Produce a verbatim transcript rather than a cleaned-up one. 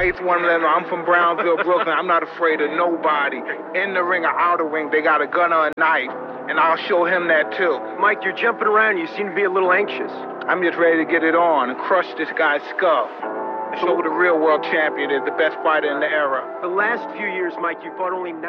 Nate's one of them. I'm from Brownsville, Brooklyn. I'm not afraid of nobody. In the ring or out of the ring, they got a gun or a knife, and I'll show him that too. Mike, you're jumping around. You seem to be a little anxious. I'm just ready to get it on and crush this guy's skull. Show the real world champion is the best fighter in the era. The last few years, Mike, you fought only